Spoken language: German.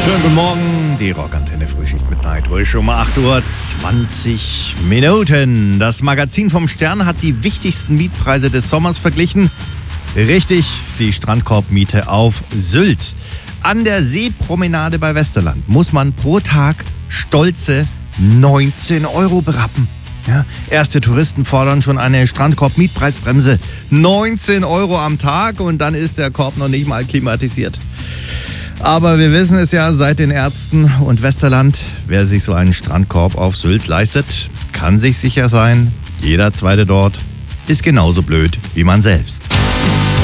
Schönen guten Morgen, die Rockantenne Frühschicht mit Nightwish schon mal 8:20 Uhr. Das Magazin vom Stern hat die wichtigsten Mietpreise des Sommers verglichen. Richtig, die Strandkorbmiete auf Sylt. An der Seepromenade bei Westerland muss man pro Tag stolze 19 Euro berappen. Ja, erste Touristen fordern schon eine Strandkorb-Mietpreisbremse. 19 Euro am Tag und dann ist der Korb noch nicht mal klimatisiert. Aber wir wissen es ja seit den Ärzten und Westerland, wer sich so einen Strandkorb auf Sylt leistet, kann sich sicher sein, jeder Zweite dort ist genauso blöd wie man selbst.